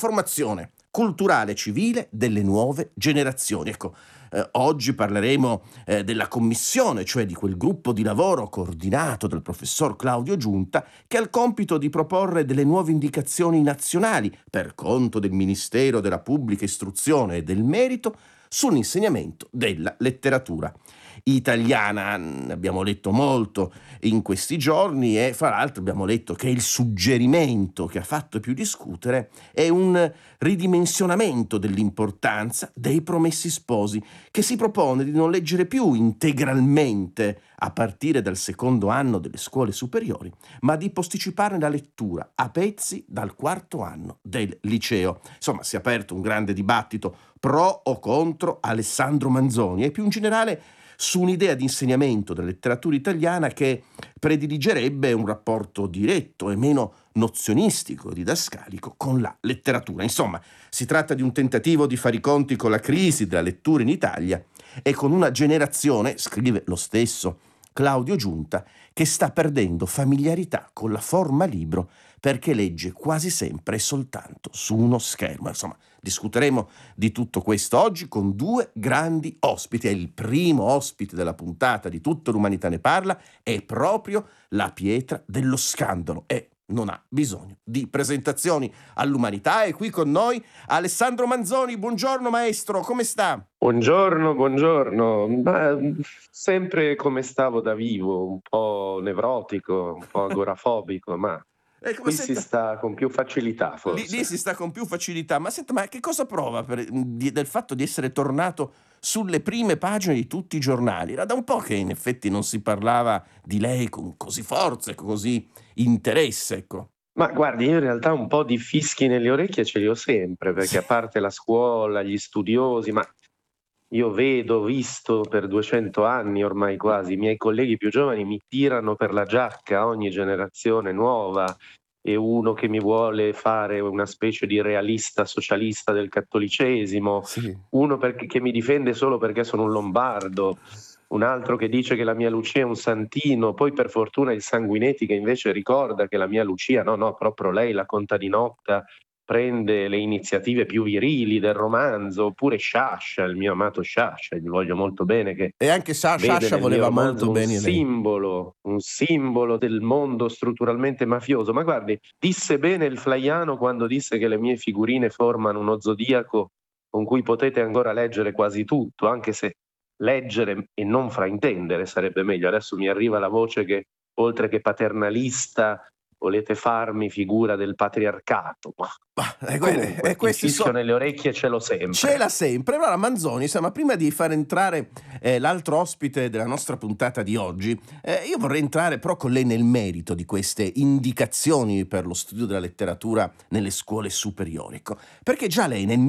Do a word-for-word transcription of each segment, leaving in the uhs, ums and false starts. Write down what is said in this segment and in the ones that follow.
formazione culturale e civile delle nuove generazioni. Ecco, eh, oggi parleremo eh, della commissione, cioè di quel gruppo di lavoro coordinato dal professor Claudio Giunta, che ha il compito di proporre delle nuove indicazioni nazionali per conto del Ministero della Pubblica Istruzione e del Merito sull'insegnamento della letteratura italiana. Ne abbiamo letto molto in questi giorni e fra l'altro abbiamo letto che il suggerimento che ha fatto più discutere è un ridimensionamento dell'importanza dei Promessi Sposi, che si propone di non leggere più integralmente a partire dal secondo anno delle scuole superiori, ma di posticiparne la lettura a pezzi dal quarto anno del liceo. Insomma, si è aperto un grande dibattito pro o contro Alessandro Manzoni e più in generale su un'idea di insegnamento della letteratura italiana che prediligerebbe un rapporto diretto e meno nozionistico e didascalico con la letteratura. Insomma, si tratta di un tentativo di fare i conti con la crisi della lettura in Italia e con una generazione, scrive lo stesso Claudio Giunta, che sta perdendo familiarità con la forma libro perché legge quasi sempre e soltanto su uno schermo. Insomma, discuteremo di tutto questo oggi con due grandi ospiti. È il primo ospite della puntata di Tutta l'Umanità ne parla, è proprio la pietra dello scandalo e non ha bisogno di presentazioni. All'Umanità è qui con noi Alessandro Manzoni. Buongiorno maestro, come sta? Buongiorno, buongiorno. Ma, sempre come stavo da vivo, un po' nevrotico, un po' agorafobico, ma Eh, come qui si senta- sta con più facilità, Lì, forse. lì si sta con più facilità, ma senta, ma che cosa prova per- di- del fatto di essere tornato sulle prime pagine di tutti i giornali? Era da un po' che in effetti non si parlava di lei con così forza e con così interesse, ecco. Ma guardi, io in realtà un po' di fischi nelle orecchie ce li ho sempre, perché a parte la scuola, gli studiosi, ma io vedo, visto per duecento anni ormai quasi, i miei colleghi più giovani mi tirano per la giacca, ogni generazione nuova, e uno che mi vuole fare una specie di realista socialista del cattolicesimo, Sì. uno perché, che mi difende solo perché sono un lombardo, un altro che dice che la mia Lucia è un santino, poi per fortuna il Sanguinetti che invece ricorda che la mia Lucia, no, no, proprio lei, la contadinotta, prende le iniziative più virili del romanzo, oppure Sciascia, il mio amato Sciascia, gli voglio molto bene, che E anche Sa- vede Sciascia nel mio voleva romanzo molto un bene lei. simbolo, un simbolo del mondo strutturalmente mafioso. Ma guardi, disse bene il Flaiano quando disse che le mie figurine formano uno zodiaco con cui potete ancora leggere quasi tutto, anche se leggere e non fraintendere sarebbe meglio. Adesso mi arriva la voce che, oltre che paternalista, volete farmi figura del patriarcato. Ma Ma, eh, que- comunque, e il questi fischio so- nelle orecchie ce l'ho Ce sempre. l'ha sempre. Allora, Manzoni, insomma, prima di far entrare eh, l'altro ospite della nostra puntata di oggi, eh, io vorrei entrare però con lei nel merito di queste indicazioni per lo studio della letteratura nelle scuole superiori. Ecco, perché già lei nel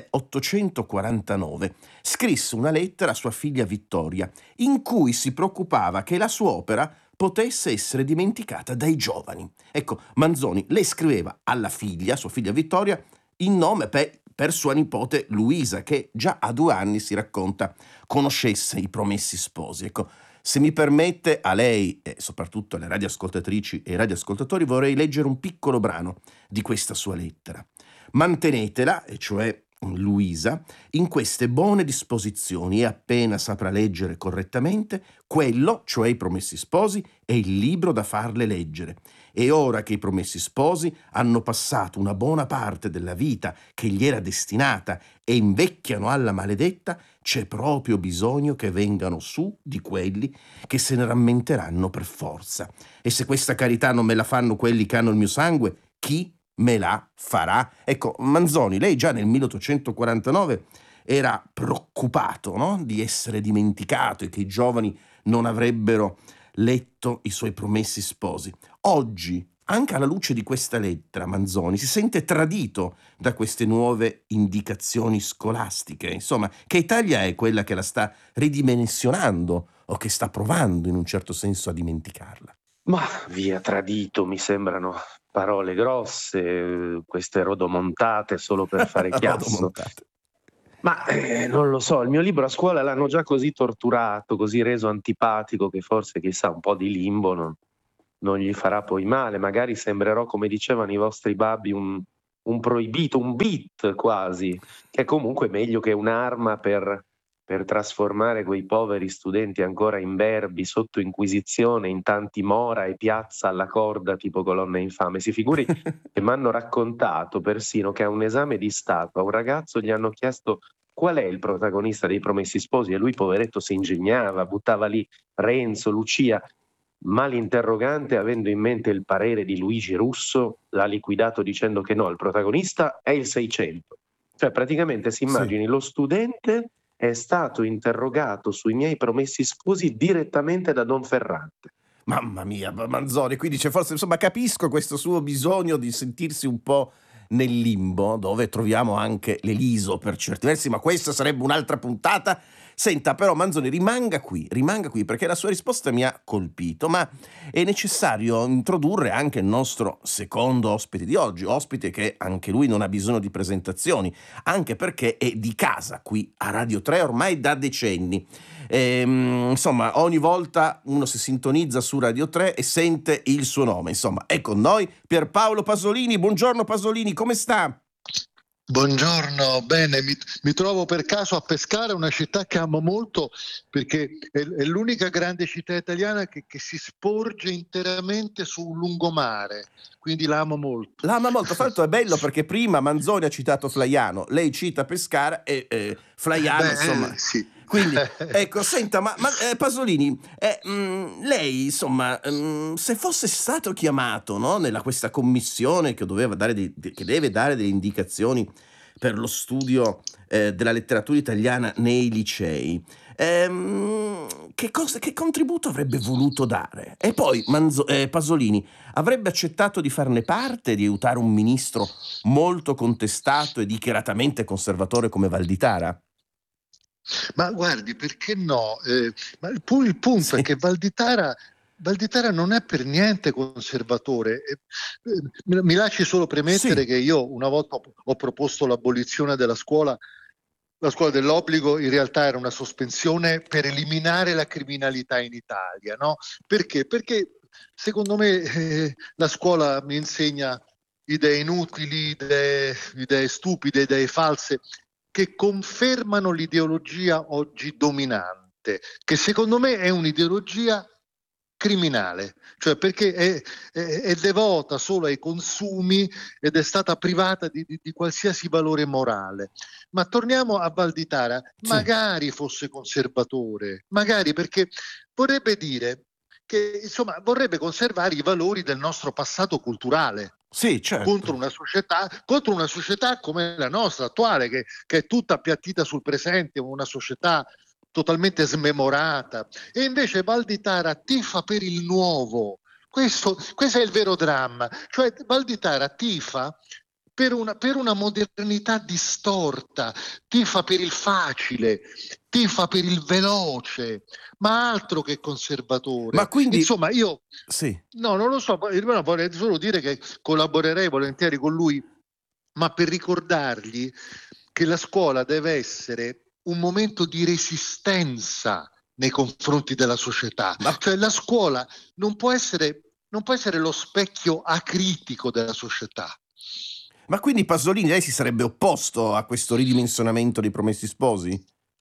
milleottocentoquarantanove scrisse una lettera a sua figlia Vittoria in cui si preoccupava che la sua opera potesse essere dimenticata dai giovani. Ecco, Manzoni, lei scriveva alla figlia, sua figlia Vittoria, in nome per, per sua nipote Luisa, che già a due anni si racconta conoscesse i Promessi Sposi. Ecco, se mi permette, a lei e soprattutto alle radioascoltatrici e ai radioascoltatori vorrei leggere un piccolo brano di questa sua lettera. Mantenetela, e cioè Luisa, in queste buone disposizioni e appena saprà leggere correttamente, quello, cioè i Promessi Sposi, è il libro da farle leggere. E ora che i Promessi Sposi hanno passato una buona parte della vita che gli era destinata e invecchiano alla maledetta, c'è proprio bisogno che vengano su di quelli che se ne rammenteranno per forza. E se questa carità non me la fanno quelli che hanno il mio sangue, chi me la farà? Ecco, Manzoni, lei già nel milleottocentoquarantanove era preoccupato, no? Di essere dimenticato e che i giovani non avrebbero letto i suoi Promessi Sposi. Oggi, anche alla luce di questa lettera, Manzoni si sente tradito da queste nuove indicazioni scolastiche. Insomma, che Italia è quella che la sta ridimensionando o che sta provando in un certo senso a dimenticarla? Ma via, tradito, mi sembrano parole grosse, queste rodomontate solo per fare chiasso. Rodomontate. Ma eh, non lo so, il mio libro a scuola l'hanno già così torturato, così reso antipatico, che forse chissà un po' di limbo non, non gli farà poi male. Magari sembrerò, come dicevano i vostri babbi, un, un proibito, un bit quasi, che è comunque meglio che un'arma per per trasformare quei poveri studenti ancora imberbi sotto inquisizione in tanti mora e piazza alla corda tipo colonna infame. Si figuri che m'hanno raccontato persino che a un esame di Stato a un ragazzo gli hanno chiesto qual è il protagonista dei Promessi Sposi e lui poveretto si ingegnava, buttava lì Renzo, Lucia, ma l'interrogante, avendo in mente il parere di Luigi Russo, l'ha liquidato dicendo che no, il protagonista è il seicento. Cioè praticamente si Sì. immagini lo studente è stato interrogato sui miei Promessi Sposi direttamente da Don Ferrante. Mamma mia, ma Manzoni, quindi c'è forse insomma capisco questo suo bisogno di sentirsi un po' nel limbo, dove troviamo anche l'Eliso per certi versi, ma questa sarebbe un'altra puntata. Senta, però Manzoni rimanga qui, rimanga qui perché la sua risposta mi ha colpito, ma è necessario introdurre anche il nostro secondo ospite di oggi, ospite che anche lui non ha bisogno di presentazioni, anche perché è di casa qui a Radio tre ormai da decenni. Ehm, insomma, ogni volta uno si sintonizza su Radio tre e sente il suo nome. Insomma, è con noi Pierpaolo Pasolini. Buongiorno Pasolini, come sta? Buongiorno, bene, mi, mi trovo per caso a Pescara, una città che amo molto perché è, è l'unica grande città italiana che, che si sporge interamente su un lungomare, quindi la amo molto. L'ama molto, fra l'altro è bello perché prima Manzoni ha citato Flaiano, lei cita Pescara e eh, Flaiano, Beh, insomma. eh, sì. Quindi, ecco, senta, ma, ma eh, Pasolini, eh, mh, lei, insomma, mh, se fosse stato chiamato, no, nella questa commissione che doveva dare dei- de- che deve dare delle indicazioni per lo studio eh, della letteratura italiana nei licei, ehm, che, cosa- che contributo avrebbe voluto dare? E poi Manzo- eh, Pasolini avrebbe accettato di farne parte, di aiutare un ministro molto contestato e dichiaratamente conservatore come Valditara? Ma guardi, perché no? Eh, ma il, pu- il punto è Sì. che Valditara, Valditara non è per niente conservatore. Eh, eh, mi mi lasci solo premettere Sì. che io una volta ho, ho proposto l'abolizione della scuola. La scuola dell'obbligo in realtà era una sospensione per eliminare la criminalità in Italia, no? Perché? Perché secondo me eh, la scuola mi insegna idee inutili, idee, idee stupide, idee false, che confermano l'ideologia oggi dominante, che secondo me è un'ideologia criminale, cioè perché è, è- è devota solo ai consumi ed è stata privata di, di- di qualsiasi valore morale. Ma torniamo a Valditara, Sì. magari fosse conservatore, magari perché vorrebbe dire che insomma vorrebbe conservare i valori del nostro passato culturale Sì, certo. contro una società, contro una società come la nostra attuale, che, che è tutta appiattita sul presente, una società totalmente smemorata. E invece Valditara tifa per il nuovo. Questo, questo è il vero dramma. Cioè Valditara tifa per una, per una modernità distorta, tifa per il facile, tifa per il veloce, ma altro che Ma conservatore. quindi Insomma, io sì. no, non lo so, poi- no, vorrei solo dire che collaborerei volentieri con lui, ma per ricordargli che la scuola deve essere un momento di resistenza nei confronti della società. Ma Cioè la scuola non può essere, non può essere lo specchio acritico della società. ma quindi Pasolini lei si sarebbe opposto a questo ridimensionamento dei Promessi Sposi?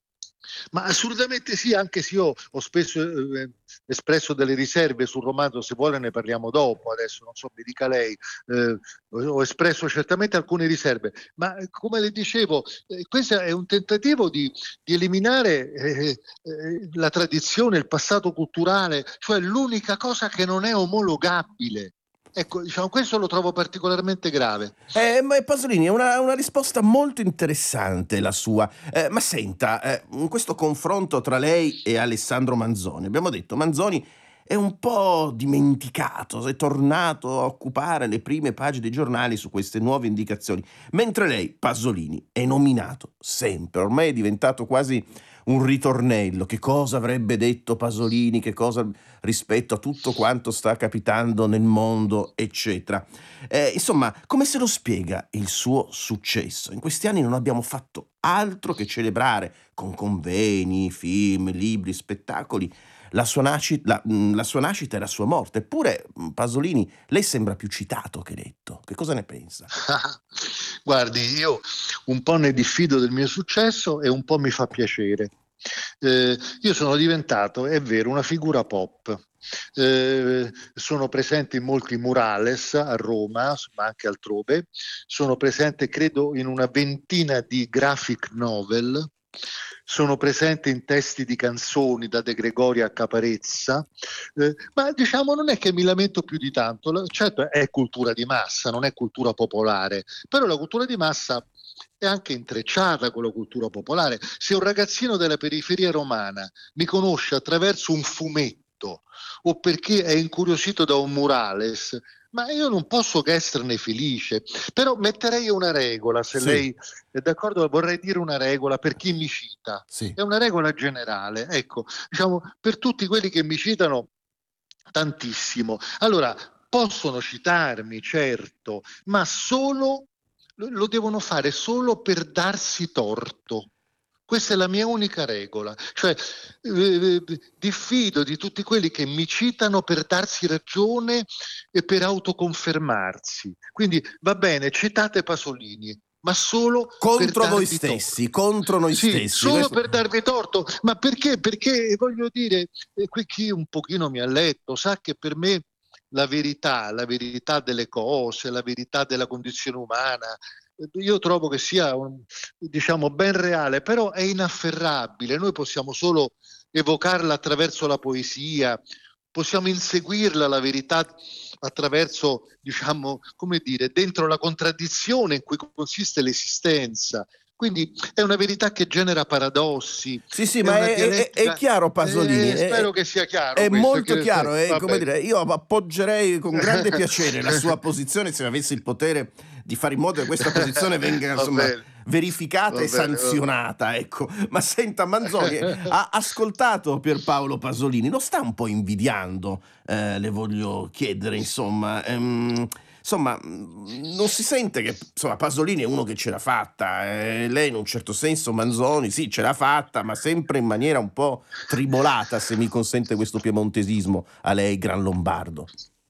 Ma assolutamente sì, anche se io ho spesso eh, espresso delle riserve sul romanzo, se vuole ne parliamo dopo, adesso non so, mi dica lei, eh, ho espresso certamente alcune riserve, ma eh, come le dicevo, eh, questo è un tentativo di, di eliminare eh, eh, la tradizione, il passato culturale, cioè l'unica cosa che non è omologabile. Ecco, diciamo, questo lo trovo particolarmente grave. Eh, ma Pasolini è una, una risposta molto interessante la sua. Eh, ma senta, eh, in questo confronto tra lei e Alessandro Manzoni, abbiamo detto Manzoni è un po' dimenticato, è tornato a occupare le prime pagine dei giornali su queste nuove indicazioni, mentre lei, Pasolini, è nominato sempre, ormai è diventato quasi un ritornello. Che cosa avrebbe detto Pasolini, che cosa rispetto a tutto quanto sta capitando nel mondo, eccetera. Eh, insomma, come se lo spiega il suo successo? In questi anni non abbiamo fatto altro che celebrare con convegni, film, libri, spettacoli la sua, nasci- la, mh, la sua nascita e la sua morte. Eppure, mh, Pasolini, lei sembra più citato che letto. Che cosa ne pensa? Guardi, io un po' ne diffido del mio successo e un po' mi fa piacere. Eh, io sono diventato, è vero, una figura pop. Eh, sono presente in molti murales a Roma, ma anche altrove. Sono presente, credo, in una ventina di graphic novel. Sono presente in testi di canzoni da De Gregorio a Caparezza, eh, ma diciamo non è che mi lamento più di tanto. Certo, è cultura di massa, non è cultura popolare, però la cultura di massa è anche intrecciata con la cultura popolare. Se un ragazzino della periferia romana mi conosce attraverso un fumetto o perché è incuriosito da un murales, ma io non posso che esserne felice. Però metterei una regola, se Sì, lei è d'accordo, vorrei dire una regola per chi mi cita. sì. È una regola generale, ecco, diciamo, per tutti quelli che mi citano tantissimo. Allora, possono citarmi, certo, ma solo lo devono fare solo per darsi torto. Questa è la mia unica regola, cioè eh, diffido di tutti quelli che mi citano per darsi ragione e per autoconfermarsi. Quindi va bene, citate Pasolini, ma solo per Contro voi darvi stessi, torto. contro noi Sì, stessi. solo Questo... per darvi torto, ma perché? Perché voglio dire, eh, qui chi un pochino mi ha letto sa che per me la verità, la verità delle cose, la verità della condizione umana, io trovo che sia un, diciamo ben reale, però è inafferrabile. Noi possiamo solo evocarla attraverso la poesia, possiamo inseguirla la verità attraverso, diciamo, come dire, dentro la contraddizione in cui consiste l'esistenza. Quindi è una verità che genera paradossi, Sì, sì, è ma una è, è- è dialettica. chiaro Pasolini, Eh, è, spero che sia chiaro è questo. molto Che, chiaro, è, va come bene. dire, io appoggerei con grande piacere la sua posizione se avessi il potere di fare in modo che questa posizione venga, Va insomma, bene, verificata va e bene. Va bene. sanzionata, ecco. Ma senta, Manzoni, ha ascoltato Pierpaolo Pasolini, lo sta un po' invidiando, eh, le voglio chiedere, insomma. Ehm, Insomma, mh, non si sente che insomma, Pasolini è uno che ce l'ha fatta, eh, lei in un certo senso, Manzoni, sì, ce l'ha fatta, ma sempre in maniera un po' tribolata, se mi consente questo piemontesismo, a lei, Gran Lombardo.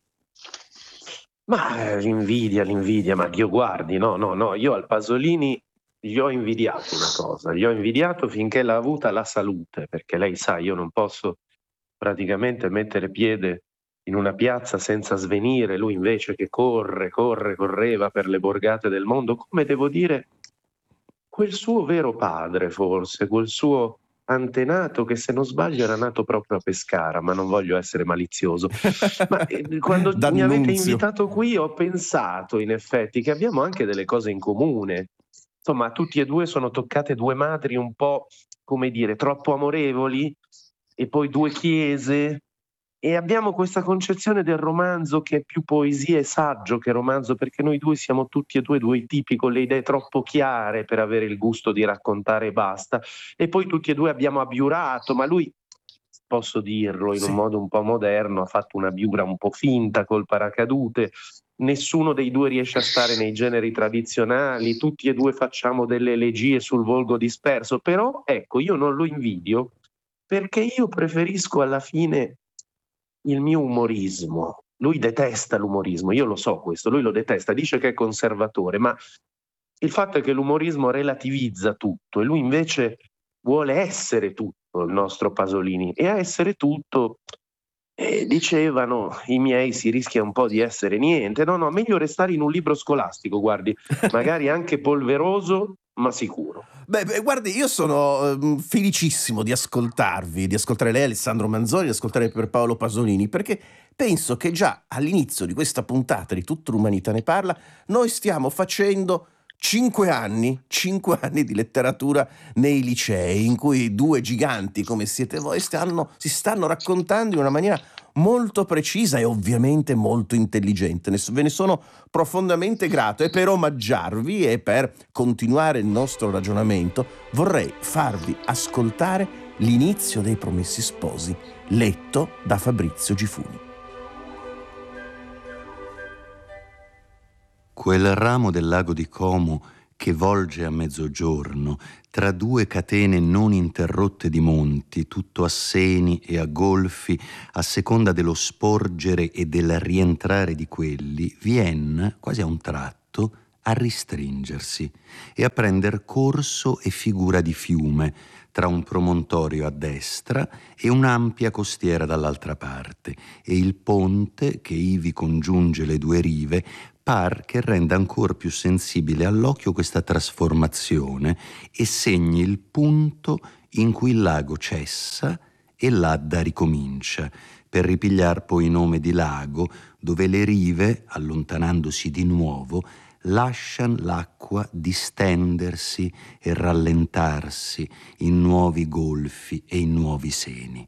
Ma eh, l'invidia, l'invidia, ma Dio guardi, no, no, no, io al Pasolini gli ho invidiato una cosa, gli ho invidiato finché l'ha avuta la salute, perché lei sa, io non posso praticamente mettere piede in una piazza senza svenire, lui invece che corre, corre, correva per le borgate del mondo, come devo dire, quel suo vero padre forse, quel suo antenato che se non sbaglio era nato proprio a Pescara, ma non voglio essere malizioso. Ma eh, quando mi avete D'Annunzio. invitato qui ho pensato in effetti che abbiamo anche delle cose in comune. Insomma, tutti e due sono toccate due madri un po', come dire, troppo amorevoli e poi due chiese. E abbiamo questa concezione del romanzo che è più poesia e saggio che romanzo, perché noi due siamo tutti e due due tipi con le idee troppo chiare per avere il gusto di raccontare e basta. E poi tutti e due abbiamo abiurato, ma lui, posso dirlo in un Sì. modo un po' moderno, ha fatto una biura un po' finta col paracadute. Nessuno dei due riesce a stare nei generi tradizionali, tutti e due facciamo delle elegie sul volgo disperso, però ecco, io non lo invidio perché io preferisco alla fine il mio umorismo. Lui detesta l'umorismo, io lo so questo, lui lo detesta, dice che è conservatore, ma il fatto è che l'umorismo relativizza tutto e lui invece vuole essere tutto, il nostro Pasolini, e a essere tutto, eh, dicevano i miei, si rischia un po' di essere niente. No, no, meglio restare in un libro scolastico, guardi, magari anche polveroso, ma sicuro. Beh, beh, guardi, io sono ehm, felicissimo di ascoltarvi, di ascoltare lei, Alessandro Manzoni, di ascoltare Pierpaolo Pasolini, perché penso che già all'inizio di questa puntata di Tutta l'umanità ne parla, noi stiamo facendo cinque anni, cinque anni di letteratura nei licei, in cui due giganti come siete voi stanno, si stanno raccontando in una maniera molto precisa e ovviamente molto intelligente. Ne so- Ve ne sono profondamente grato e per omaggiarvi e per continuare il nostro ragionamento vorrei farvi ascoltare l'inizio dei Promessi Sposi, letto da Fabrizio Gifuni. Quel ramo del lago di Como che volge a mezzogiorno, tra due catene non interrotte di monti, tutto a seni e a golfi, a seconda dello sporgere e del rientrare di quelli, vien, quasi a un tratto, a ristringersi e a prender corso e figura di fiume, tra un promontorio a destra e un'ampia costiera dall'altra parte, e il ponte che ivi congiunge le due rive par che renda ancor più sensibile all'occhio questa trasformazione e segni il punto in cui il lago cessa e l'Adda ricomincia, per ripigliar poi nome di lago, dove le rive, allontanandosi di nuovo, lascian l'acqua distendersi e rallentarsi in nuovi golfi e in nuovi seni.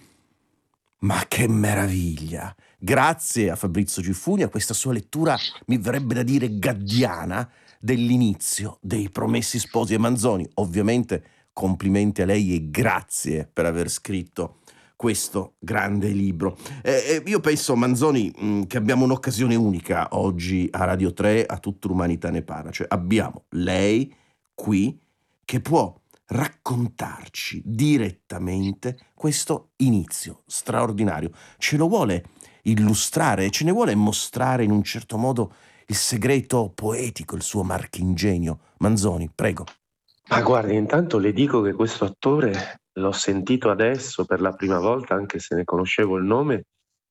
Ma che meraviglia! Grazie a Fabrizio Giuffuni, a questa sua lettura, mi verrebbe da dire gaddiana, dell'inizio dei Promessi Sposi e Manzoni. Ovviamente complimenti a lei e grazie per aver scritto questo grande libro. Eh, eh, io penso, Manzoni, mh, che abbiamo un'occasione unica oggi a Radio tre, a Tutta l'Umanità ne parla. Cioè abbiamo lei qui che può raccontarci direttamente questo inizio straordinario. Ce lo vuole illustrare, ce ne vuole mostrare in un certo modo il segreto poetico, il suo marchingegno. Manzoni, prego. Ma guardi, intanto le dico che questo attore l'ho sentito adesso per la prima volta, anche se ne conoscevo il nome,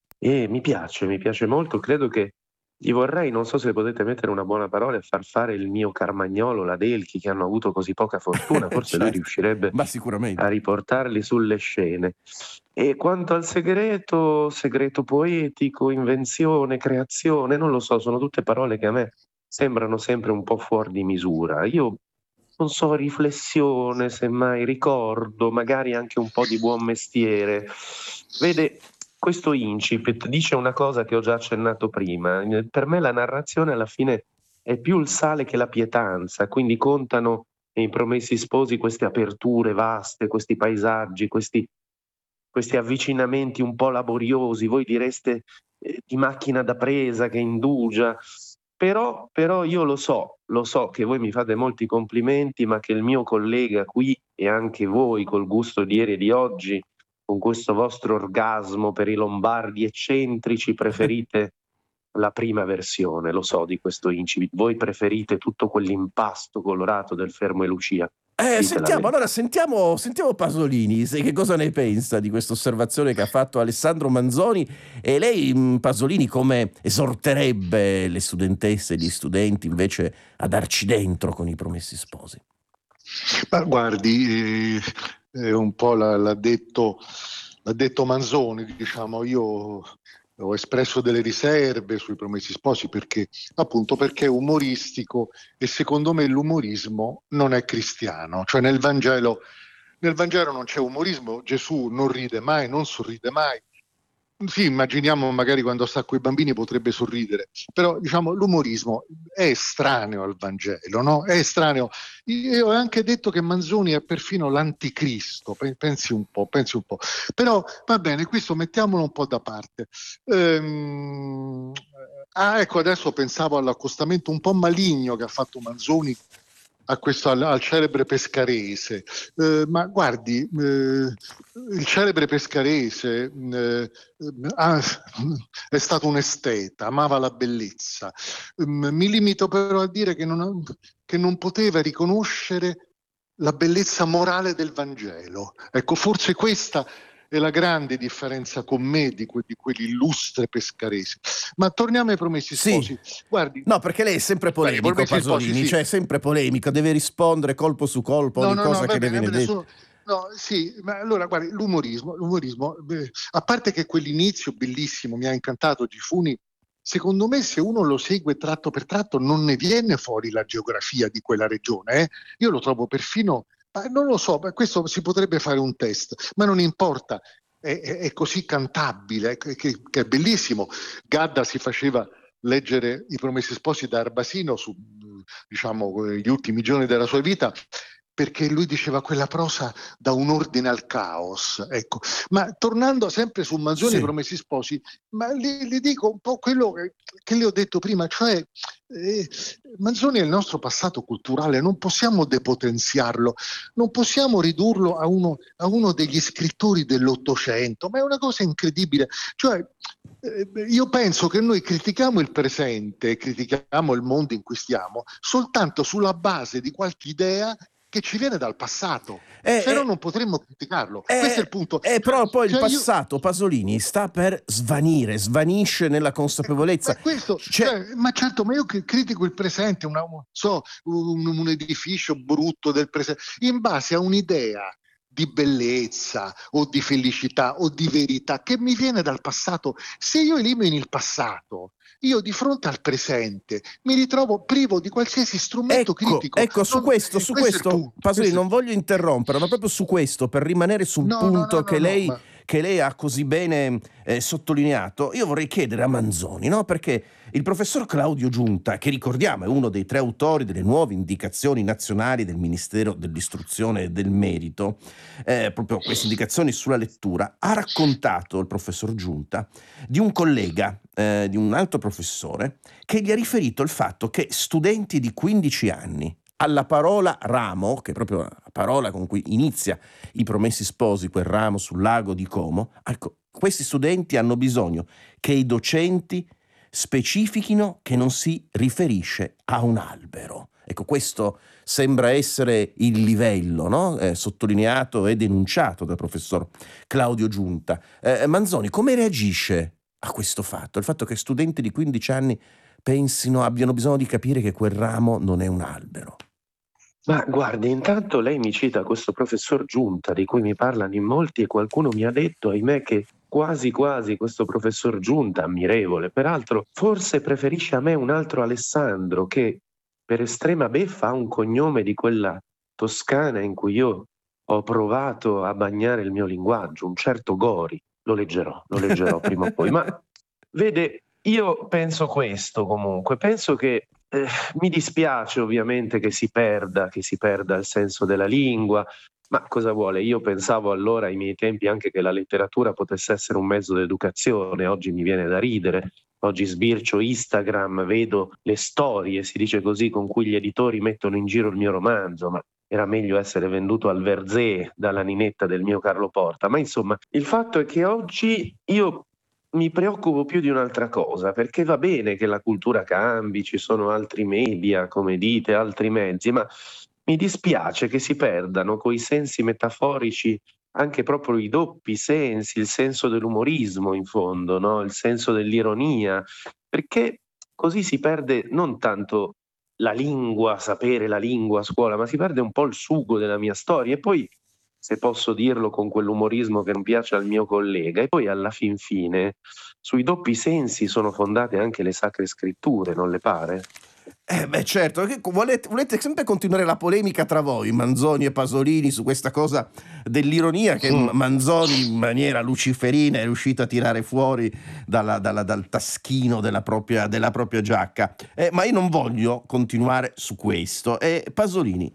e mi piace, mi piace molto. Credo che gli vorrei, non so se potete mettere una buona parola, e far fare il mio Carmagnolo, la Delchi, che hanno avuto così poca fortuna. Forse lui Certo, riuscirebbe ma sicuramente. a riportarli sulle scene. E quanto al segreto, segreto poetico, invenzione, creazione, non lo so, sono tutte parole che a me sembrano sempre un po' fuori di misura. Io non so, riflessione, semmai ricordo, magari anche un po' di buon mestiere. Vede, questo incipit dice una cosa che ho già accennato prima. Per me la narrazione alla fine è più il sale che la pietanza, quindi contano nei Promessi Sposi queste aperture vaste, questi paesaggi, questi, questi avvicinamenti un po' laboriosi, voi direste eh, di macchina da presa che indugia. Però, però io lo so, lo so che voi mi fate molti complimenti, ma che il mio collega qui e anche voi col gusto di ieri e di oggi, con questo vostro orgasmo per i lombardi eccentrici, preferite la prima versione, lo so, di questo incipit. Voi preferite tutto quell'impasto colorato del Fermo e Lucia. Eh, Dite la sentiamo, verità. allora sentiamo, sentiamo Pasolini, se che cosa ne pensa di questa osservazione che ha fatto Alessandro Manzoni, e lei, mh, Pasolini, come esorterebbe le studentesse e gli studenti invece a darci dentro con i Promessi Sposi? Ma guardi, eh, eh, un po' l'ha, l'ha detto, l'ha detto Manzoni, diciamo, io ho espresso delle riserve sui Promessi Sposi perché appunto perché è umoristico e secondo me l'umorismo non è cristiano, cioè nel Vangelo, nel Vangelo non c'è umorismo, Gesù non ride mai, non sorride mai. Sì, immaginiamo magari quando sta con i bambini potrebbe sorridere, però diciamo l'umorismo è estraneo al Vangelo, no? È estraneo. Io ho anche detto che Manzoni è perfino l'anticristo, pensi un po', pensi un po'. Però va bene, questo mettiamolo un po' da parte. Ehm... Ah, ecco, adesso pensavo all'accostamento un po' maligno che ha fatto Manzoni a questo, al, al celebre pescarese, eh, ma guardi, eh, il celebre pescarese eh, ah, è stato un esteta, amava la bellezza. Um, mi limito però a dire che non, che non poteva riconoscere la bellezza morale del Vangelo. Ecco, forse questa è la grande differenza con me di, que- di quell'illustre pescarese. Ma torniamo ai Promessi Sì. Sposi. Guardi, No, perché lei è sempre polemico, Promessi Sposi, Pasolini, sì. cioè è sempre polemico, deve rispondere colpo su colpo No, ogni no, cosa no, va che le bene, va viene bene, detta. sono- no, sì, ma allora guardi, l'umorismo, l'umorismo eh, a parte che quell'inizio bellissimo mi ha incantato Gifuni, secondo me se uno lo segue tratto per tratto non ne viene fuori la geografia di quella regione, eh? Io lo trovo perfino, ma non lo so, ma questo si potrebbe fare un test, ma non importa, è, è- è così cantabile, che, che- che è bellissimo. Gadda si faceva leggere i Promessi Sposi da Arbasino su, diciamo, gli ultimi giorni della sua vita perché lui diceva quella prosa dà un ordine al caos, ecco. Ma tornando sempre su Manzoni e Sì. i Promessi Sposi, ma gli, gli dico un po' quello che, che le ho detto prima, cioè eh, Manzoni è il nostro passato culturale, non possiamo depotenziarlo, non possiamo ridurlo a uno, a uno degli scrittori dell'Ottocento, ma è una cosa incredibile. Cioè, eh, io penso che noi critichiamo il presente, critichiamo il mondo in cui stiamo, soltanto sulla base di qualche idea che ci viene dal passato, Eh, se no eh, non potremmo criticarlo. eh, Questo è il punto. eh, Cioè, però poi il cioè io, passato, Pasolini, sta per svanire, svanisce nella consapevolezza. ma questo, C'è, cioè, ma certo, ma io che critico il presente, una, so, un, un edificio brutto del presente, in base a un'idea di bellezza o di felicità o di verità che mi viene dal passato. Se io elimino il passato, io di fronte al presente mi ritrovo privo di qualsiasi strumento Ecco, critico. ecco, su Non, questo, eh, su questo è il questo, punto. Pasolini, Questo è il non voglio punto. interrompere, ma proprio su questo, per rimanere sul No, no, no, punto no, che no, lei, ma che lei ha così bene eh, sottolineato, io vorrei chiedere a Manzoni, no? Perché il professor Claudio Giunta, che ricordiamo è uno dei tre autori delle nuove indicazioni nazionali del Ministero dell'Istruzione e del Merito, eh, proprio queste indicazioni sulla lettura, ha raccontato il professor Giunta di un collega, eh, di un altro professore, che gli ha riferito il fatto che studenti di quindici anni alla parola ramo, che è proprio la parola con cui inizia I Promessi Sposi, quel ramo sul lago di Como, ecco, questi studenti hanno bisogno che i docenti specifichino che non si riferisce a un albero. Ecco, questo sembra essere il livello, no? Eh, sottolineato e denunciato dal professor Claudio Giunta. Eh, Manzoni, come reagisce a questo fatto? Il fatto che studenti di quindici anni pensino, abbiano bisogno di capire che quel ramo non è un albero. Ma guardi, intanto lei mi cita questo professor Giunta di cui mi parlano in molti e qualcuno mi ha detto, ahimè, che quasi quasi questo professor Giunta, ammirevole, peraltro, forse preferisce a me un altro Alessandro che per estrema beffa ha un cognome di quella Toscana in cui io ho provato a bagnare il mio linguaggio, un certo Gori. Lo leggerò, lo leggerò prima o poi. Ma vede, io penso questo comunque, penso che eh, mi dispiace ovviamente che si perda, che si perda il senso della lingua, ma cosa vuole? Io pensavo allora ai miei tempi anche che la letteratura potesse essere un mezzo d'educazione, oggi mi viene da ridere, oggi sbircio Instagram, vedo le storie, si dice così, con cui gli editori mettono in giro il mio romanzo, ma era meglio essere venduto al Verzé dalla ninetta del mio Carlo Porta. Ma insomma, il fatto è che oggi io mi preoccupo più di un'altra cosa, perché va bene che la cultura cambi, ci sono altri media, come dite, altri mezzi, ma mi dispiace che si perdano coi sensi metaforici anche proprio i doppi sensi, il senso dell'umorismo in fondo, no? Il senso dell'ironia, perché così si perde non tanto la lingua, sapere la lingua a scuola, ma si perde un po' il sugo della mia storia. E poi, se posso dirlo con quell'umorismo che non piace al mio collega, e poi alla fin fine sui doppi sensi sono fondate anche le sacre scritture, non le pare? Eh beh certo, che volete, volete sempre continuare la polemica tra voi, Manzoni e Pasolini, su questa cosa dell'ironia che Mm. Manzoni in maniera luciferina è riuscito a tirare fuori dalla- dalla- dal taschino della propria, della propria giacca. Eh, ma io non voglio continuare su questo. E Pasolini,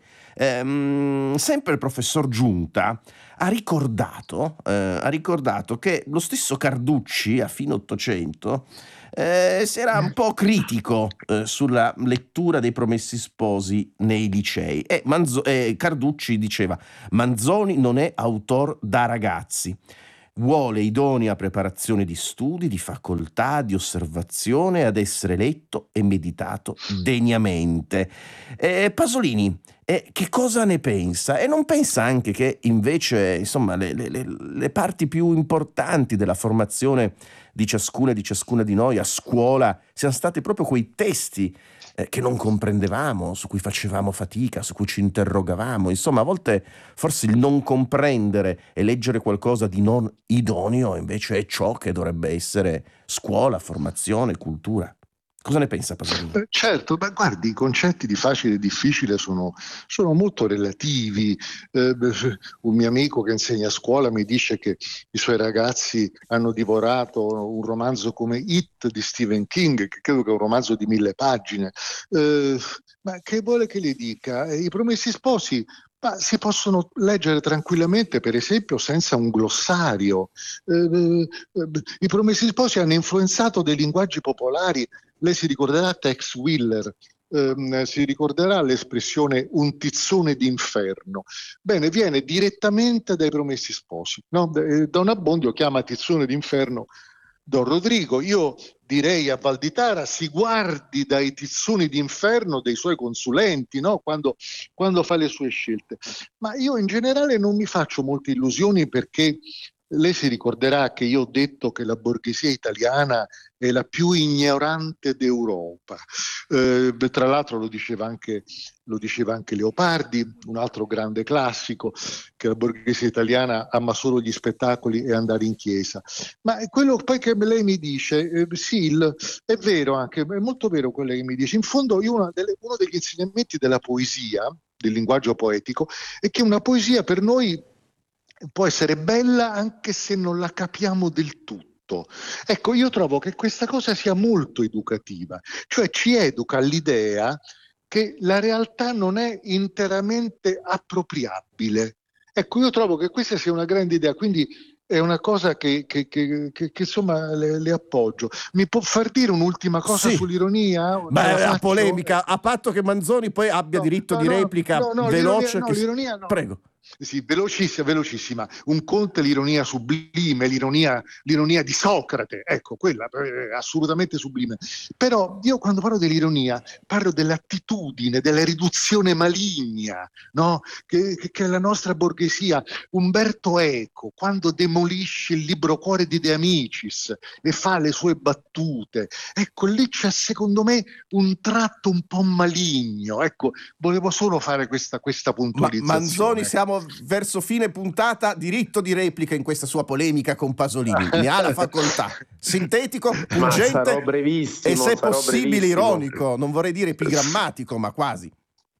ehm, sempre il professor Giunta ha ricordato, eh, ha ricordato che lo stesso Carducci a fine Ottocento eh, si era un po' critico eh, sulla lettura dei Promessi Sposi nei licei e Manzo- eh, Carducci diceva: Manzoni non è autor da ragazzi, vuole idonea preparazione di studi, di facoltà, di osservazione ad essere letto e meditato degnamente. Eh, Pasolini, eh, che cosa ne pensa? E non pensa anche che invece, insomma, le, le- le- le parti più importanti della formazione di ciascuna e di ciascuna di noi a scuola siano stati proprio quei testi eh, che non comprendevamo, su cui facevamo fatica, su cui ci interrogavamo. Insomma, a volte forse il non comprendere e leggere qualcosa di non idoneo invece è ciò che dovrebbe essere scuola, formazione, cultura. Cosa ne pensa Pasolini? Eh, Certo, ma guardi, i concetti di facile e difficile sono, sono molto relativi. Eh, beh, un mio amico che insegna a scuola mi dice che i suoi ragazzi hanno divorato un romanzo come It di Stephen King, che credo che è un romanzo di mille pagine. Eh, ma che vuole che le dica? Eh, I Promessi Sposi Ma si possono leggere tranquillamente, per esempio, senza un glossario. Eh, eh, I Promessi Sposi hanno influenzato dei linguaggi popolari. Lei si ricorderà Tex Willer, ehm, si ricorderà l'espressione un tizzone d'inferno. Bene, viene direttamente dai Promessi Sposi, no? Don Abbondio chiama tizzone d'inferno Don Rodrigo. Io direi a Valditara si guardi dai tizzoni d'inferno dei suoi consulenti, no? quando, quando fa le sue scelte. Ma io in generale non mi faccio molte illusioni, perché lei si ricorderà che io ho detto che la borghesia italiana è la più ignorante d'Europa. Eh, tra l'altro lo diceva anche, lo diceva anche Leopardi, un altro grande classico, che la borghesia italiana ama solo gli spettacoli e andare in chiesa. Ma quello poi che lei mi dice, eh, sì, il, è vero anche, è molto vero quello che mi dice. In fondo io una delle, uno degli insegnamenti della poesia, del linguaggio poetico, è che una poesia per noi può essere bella anche se non la capiamo del tutto. Ecco, io trovo che questa cosa sia molto educativa, cioè ci educa all'idea che la realtà non è interamente appropriabile. Ecco, io trovo che questa sia una grande idea, quindi è una cosa che, che, che, che, che insomma le, le appoggio. Mi può far dire un'ultima cosa Sì. sull'ironia? Beh, la faccio? polemica, a patto che Manzoni poi abbia No, diritto no, di no, replica no, no, veloce. l'ironia, no, che... l'ironia no. Prego. Sì, velocissima, velocissima. Un conto è l'ironia sublime, l'ironia, l'ironia di Socrate, ecco, quella è assolutamente sublime. Però io quando parlo dell'ironia parlo dell'attitudine, della riduzione maligna, no? Che, che, che è la nostra borghesia. Umberto Eco, quando demolisce il libro Cuore di De Amicis e fa le sue battute, ecco, lì c'è secondo me un tratto un po' maligno. Ecco, volevo solo fare questa, questa puntualizzazione. Ma Manzoni, siamo verso fine puntata, diritto di replica in questa sua polemica con Pasolini. Ne ha la facoltà. Sintetico, pungente, ma sarò brevissimo, e se sarò possibile brevissimo. ironico, non vorrei dire epigrammatico, ma quasi.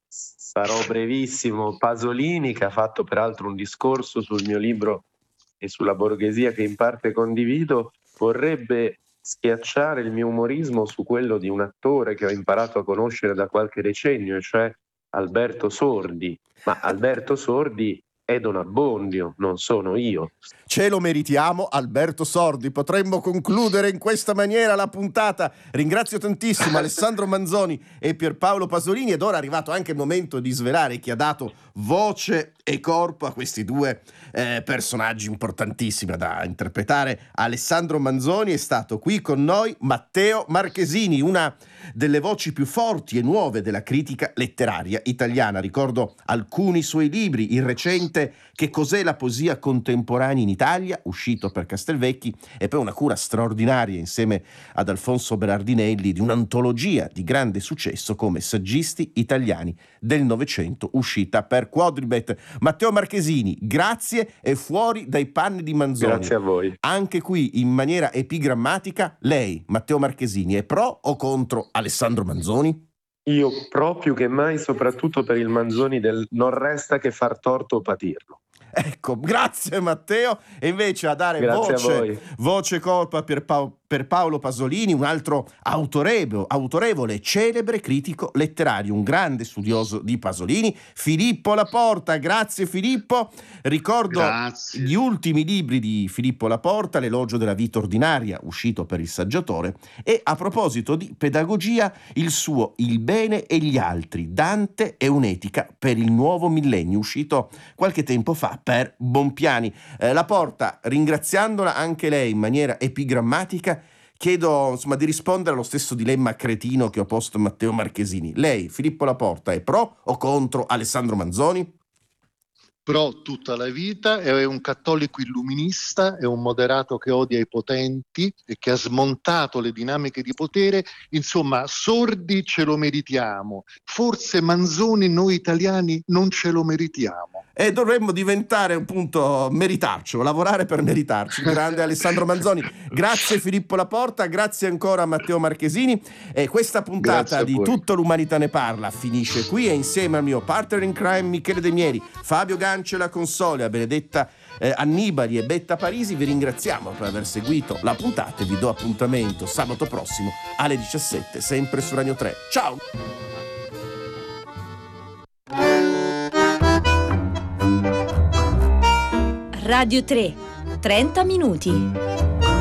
Sarò brevissimo. Pasolini, che ha fatto peraltro un discorso sul mio libro e sulla borghesia che in parte condivido, vorrebbe schiacciare il mio umorismo su quello di un attore che ho imparato a conoscere da qualche decennio, cioè Alberto Sordi. Ma Alberto Sordi è Don Abbondio, non sono io. Ce lo meritiamo, Alberto Sordi. Potremmo concludere in questa maniera la puntata. Ringrazio tantissimo Alessandro Manzoni e Pierpaolo Pasolini, ed ora è arrivato anche il momento di svelare chi ha dato voce e corpo a questi due eh, personaggi importantissimi da interpretare. Alessandro Manzoni, è stato qui con noi Matteo Marchesini, una delle voci più forti e nuove della critica letteraria italiana. Ricordo alcuni suoi libri, il recente Che cos'è la poesia contemporanea in Italia, uscito per Castelvecchi, e poi una cura straordinaria insieme ad Alfonso Berardinelli di un'antologia di grande successo come Saggisti italiani del Novecento, uscita per Quadribet. Matteo Marchesini, grazie, e fuori dai panni di Manzoni. Grazie a voi. Anche qui, in maniera epigrammatica, lei, Matteo Marchesini, è pro o contro Alessandro Manzoni? Io pro più che mai, soprattutto per il Manzoni del non resta che far torto o patirlo. Ecco, grazie Matteo. E invece a dare Grazie a voce, voi. voce colpa per, pa- per Paolo Pasolini, un altro autorevole, autorevole, celebre critico letterario, un grande studioso di Pasolini, Filippo Laporta. Grazie Filippo. Ricordo Grazie. gli ultimi libri di Filippo Laporta, L'elogio della vita ordinaria, uscito per Il Saggiatore, e a proposito di pedagogia, il suo Il bene e gli altri, Dante e un'etica per il nuovo millennio, uscito qualche tempo fa per Bompiani. Eh, Laporta, ringraziandola anche lei in maniera epigrammatica, chiedo insomma di rispondere allo stesso dilemma cretino che ho posto a Matteo Marchesini. Lei, Filippo Laporta, è pro o contro Alessandro Manzoni? Pro tutta la vita, è un cattolico illuminista, è un moderato che odia i potenti e che ha smontato le dinamiche di potere. Insomma, Sordi ce lo meritiamo, forse Manzoni noi italiani non ce lo meritiamo. E dovremmo diventare appunto meritarci, lavorare per meritarci. Grande Alessandro Manzoni. Grazie Filippo Laporta, grazie ancora a Matteo Marchesini. E questa puntata di Tutta l'umanità ne parla finisce qui, e insieme al mio partner in crime Michele De Mieri, Fabio Gancela console, a Benedetta eh, Annibali e Betta Parisi vi ringraziamo per aver seguito la puntata e vi do appuntamento sabato prossimo alle diciassette, sempre su Radio tre. Ciao! Radio tre, trenta minuti.